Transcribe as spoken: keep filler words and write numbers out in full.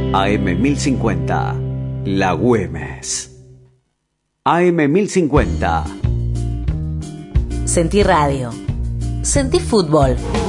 A M mil cincuenta, La Güemes. A M mil cincuenta. Sentí radio. Sentí fútbol.